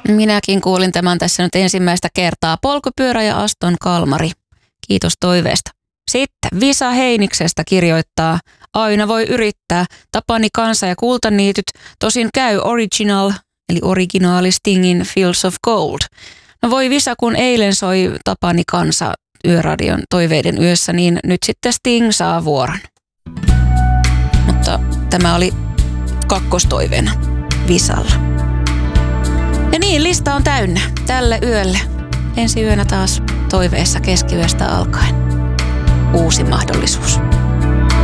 Minäkin kuulin tämän tässä nyt ensimmäistä kertaa. Polkupyörä ja Aston Kalmari. Kiitos toiveesta. Sitten Visa Heiniksestä kirjoittaa, aina voi yrittää, Tapani Kansa ja Kultaniityt, tosin käy original, eli originaali Stingin Fields of Gold. No voi Visa, kun eilen soi Tapani Kansa Yöradion toiveiden yössä, niin nyt sitten Sting saa vuoron. Mutta tämä oli kakkostoiveena Visalla. Ja niin, lista on täynnä tälle yölle. Ensi yönä taas toiveessa keskiyöstä alkaen. Uusi mahdollisuus.